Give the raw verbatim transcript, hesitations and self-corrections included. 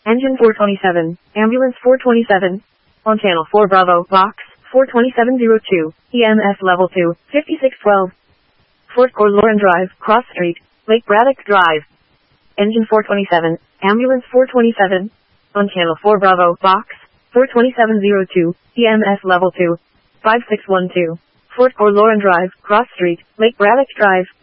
Engine four twenty-seven, Ambulance four twenty-seven. On Channel four Bravo, Box four twenty-seven oh two, E M S Level two, fifty-six twelve. Fort Coeur Lauren Drive, Cross Street, Lake Braddock Drive. Engine four twenty-seven, Ambulance four twenty-seven. On Channel four Bravo, Box four twenty-seven oh two, E M S Level two, five six one two. Fort Coeur Lauren Drive, Cross Street, Lake Braddock Drive.